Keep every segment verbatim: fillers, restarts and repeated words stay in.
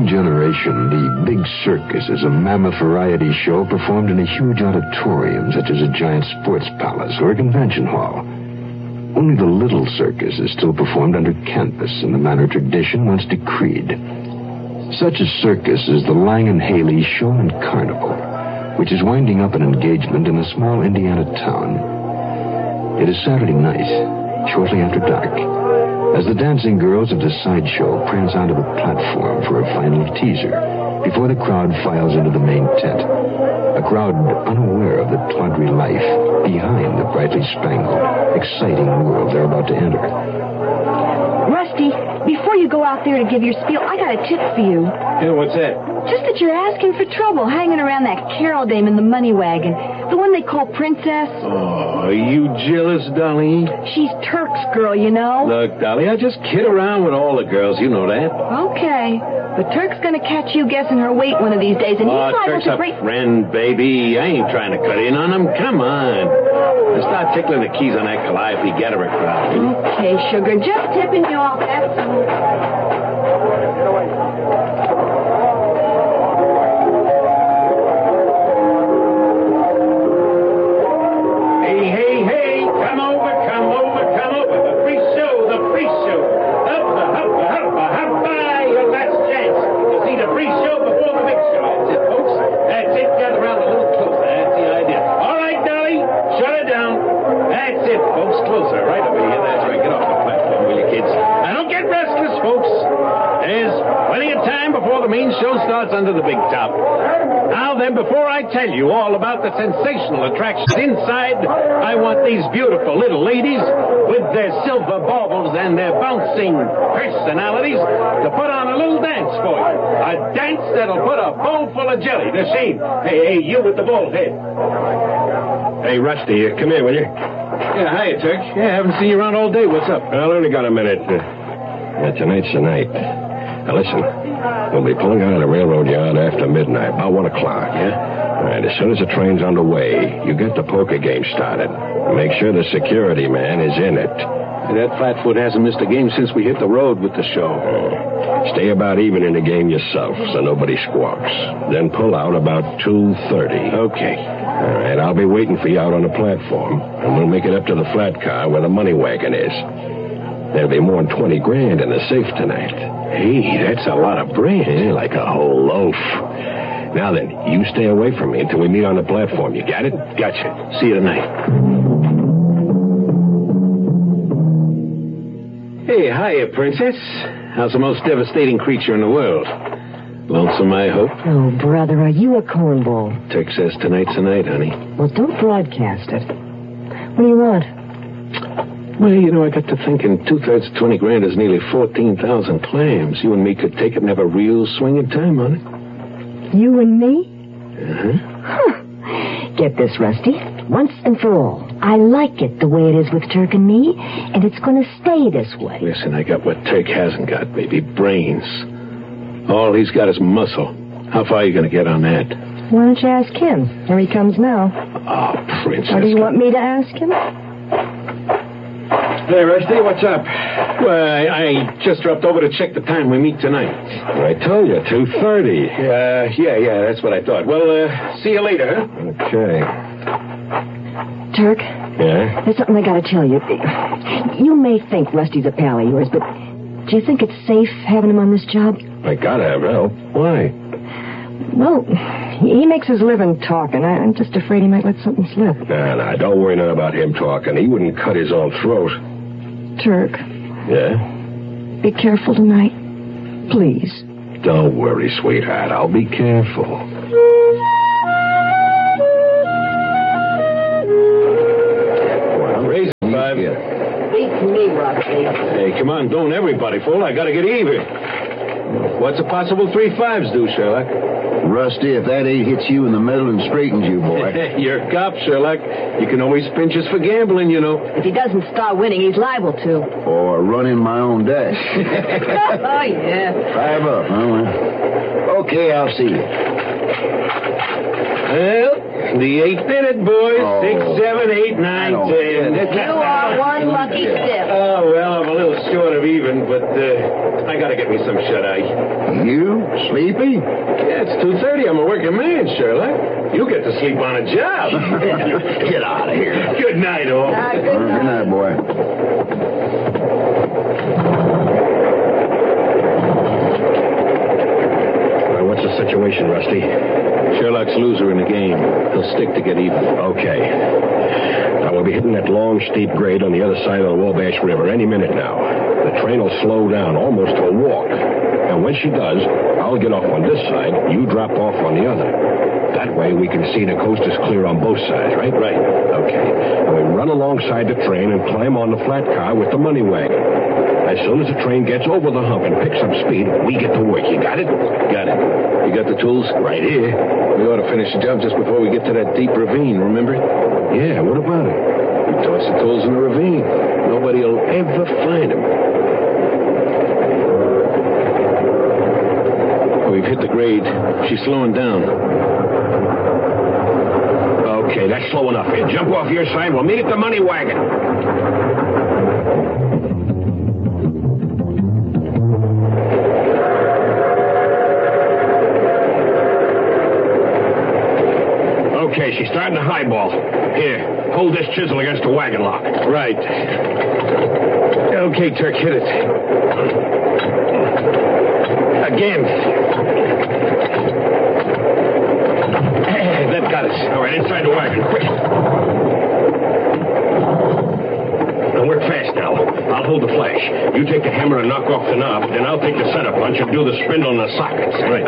one generation, the Big Circus is a mammoth variety show performed in a huge auditorium, such as a giant sports palace or a convention hall. Only the Little Circus is still performed under canvas in the manner tradition once decreed. Such a circus is the Lang and Haley Show and Carnival, which is winding up an engagement in a small Indiana town. It is Saturday night, shortly after dark, as the dancing girls of the sideshow prance onto the platform for a final teaser before the crowd files into the main tent. A crowd unaware of the tawdry life behind the brightly spangled, exciting world they're about to enter. Rusty, before you go out there to give your spiel, I got a tip for you. Yeah, what's that? Just that you're asking for trouble hanging around that Carol dame in the money wagon. The one they call Princess. Oh, are you jealous, Dolly? She's Turk's girl, you know. Look, Dolly, I just kid around with all the girls. You know that. Okay. But Turk's going to catch you guessing her weight one of these days, and he's oh, liable Turk's to a break... friend, baby. I ain't trying to cut in on him. Come on. Let's start tickling the keys on that Calliope Getter crowd. Okay, sugar. Just tipping you off, that's all. Under the big top. Now then, before I tell you all about the sensational attractions inside, I want these beautiful little ladies with their silver baubles and their bouncing personalities to put on a little dance for you. A dance that'll put a bowl full of jelly to shame. Hey, hey, you with the bald head. Hey, Rusty, uh, come here, will you? Yeah, hiya, Turk. Yeah, haven't seen you around all day. What's up? I only got a minute. Uh, yeah, tonight's the night. Now, listen. We'll be pulling out of the railroad yard after midnight, about one o'clock. Yeah? All right, as soon as the train's underway, you get the poker game started. Make sure the security man is in it. That flatfoot hasn't missed a game since we hit the road with the show. Uh, stay about even in the game yourself, so nobody squawks. Then pull out about two thirty. Okay. All right, I'll be waiting for you out on the platform, and we'll make it up to the flat car where the money wagon is. There'll be more than twenty grand in the safe tonight. Hey, that's a lot of bread. Yeah, like a whole loaf. Now then, you stay away from me until we meet on the platform. You got it? Gotcha. See you tonight. Hey, hiya, Princess. How's the most devastating creature in the world? Lonesome, I hope? Oh, brother, are you a cornball? Turk says tonight's the night, honey. Well, don't broadcast it. What do you want? Well, you know, I got to thinking two-thirds of twenty grand is nearly fourteen thousand clams. You and me could take it and have a real swinging time on it. You and me? Uh-huh. Huh. Get this, Rusty. Once and for all, I like it the way it is with Turk and me, and it's going to stay this way. Listen, I got what Turk hasn't got, baby. Brains. All he's got is muscle. How far are you going to get on that? Why don't you ask him? Here he comes now. Oh, Princess. Or do you want me to ask him? Hey, Rusty, what's up? Well, I, I just dropped over to check the time we meet tonight. I told you, two thirty. Uh, yeah, yeah, that's what I thought. Well, uh, see you later, huh? Okay. Turk? Yeah? There's something I got to tell you. You may think Rusty's a pal of yours, but do you think it's safe having him on this job? I gotta have help. Why? Well, he makes his living talking. I, I'm just afraid he might let something slip. Nah, nah, don't worry none about him talking. He wouldn't cut his own throat. Turk. Yeah? Be careful tonight. Please. Don't worry, sweetheart. I'll be careful. Well, raise it, five. Beat me, Rusty. Hey, come on, don't everybody, fool. I gotta get even. What's a possible three fives do, Sherlock? Rusty, if that eight hits you in the middle and straightens you, boy. You're a cop, Sherlock. You can always pinch us for gambling, you know. If he doesn't start winning, he's liable to. Or running my own dash. Oh, yeah. Five up, huh? Well, okay, I'll see you. Well, the eighth minute, boys. Oh. Six, seven, eight, nine, ten. You are one lucky stiff. Oh, well, I'm a little short of even, but uh, I gotta get me some shut-eye. You? Sleepy? Yeah, it's two thirty. I'm a working man, Sherlock. You get to sleep on a job. Get out of here. Good night, all. Ah, good Good night. night, boy. Well, what's the situation, Rusty? Sherlock's loser in the game. He'll stick to get even. Okay. Now, we'll be hitting that long, steep grade on the other side of the Wabash River any minute now. The train will slow down almost to a walk. And when she does, I'll get off on this side, you drop off on the other. That way we can see the coast is clear on both sides, right? Right. Okay. And we run alongside the train and climb on the flat car with the money wagon. As soon as the train gets over the hump and picks up speed, we get to work. You got it? Got it. You got the tools? Right here. We ought to finish the job just before we get to that deep ravine, remember? Yeah, what about it? We toss the tools in the ravine. Nobody will ever find them. We've hit the grade. She's slowing down. Okay, that's slow enough. Here, jump off your side. We'll meet at the money wagon. Okay, she's starting to highball. Here, hold this chisel against the wagon lock. Right. Okay, Turk, hit it. Again. That got us. All right, inside the wagon, quick. Now, work fast now. I'll hold the flash. You take the hammer and knock off the knob, then I'll take the center punch and do the spindle and the sockets. Right.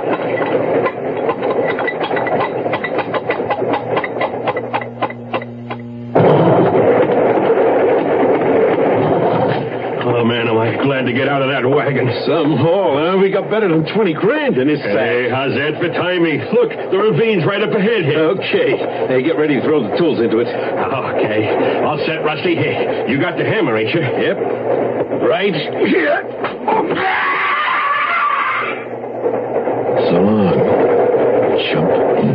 Oh, man, am I glad to get out of that wagon. Some haul, huh? We got better than twenty grand in this sack. Hey, how's that for timing? Look, the ravine's right up ahead here. Okay. Hey, get ready to throw the tools into it. Okay. All set, Rusty. Hey, you got the hammer, ain't you? Yep. Right here. So long, chump.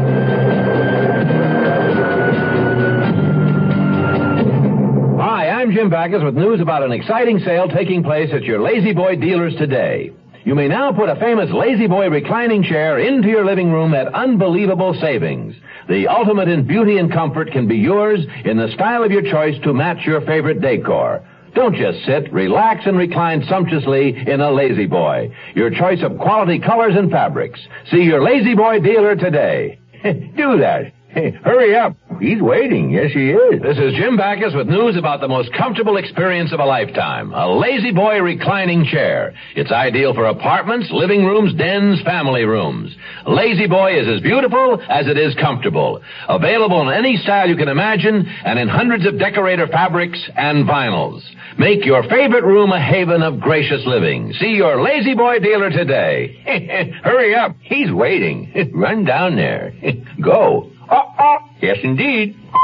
Hi, I'm Jim Backus with news about an exciting sale taking place at your Lazy Boy dealers today. You may now put a famous Lazy Boy reclining chair into your living room at unbelievable savings. The ultimate in beauty and comfort can be yours in the style of your choice to match your favorite decor. Don't just sit, relax, and recline sumptuously in a Lazy Boy. Your choice of quality colors and fabrics. See your Lazy Boy dealer today. Do that. Hey, hurry up. He's waiting. Yes, he is. This is Jim Backus with news about the most comfortable experience of a lifetime. A Lazy Boy reclining chair. It's ideal for apartments, living rooms, dens, family rooms. Lazy Boy is as beautiful as it is comfortable. Available in any style you can imagine and in hundreds of decorator fabrics and vinyls. Make your favorite room a haven of gracious living. See your Lazy Boy dealer today. Hurry up. He's waiting. Run down there. Go. Uh-uh. Yes, indeed.